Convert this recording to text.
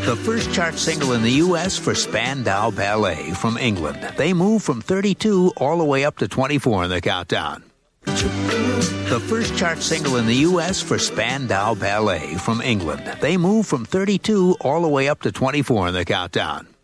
The first chart single in the U.S. for Spandau Ballet from England. They moved from 32 all the way up to 24 in the countdown. The first chart single in the U.S. for Spandau Ballet from England. They moved from 32 all the way up to 24 in the countdown.